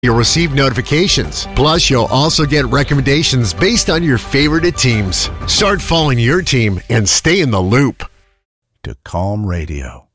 You'll receive notifications. Plus, you'll also get recommendations based on your favorite teams. Start following your team and stay in the loop. To Calm Radio.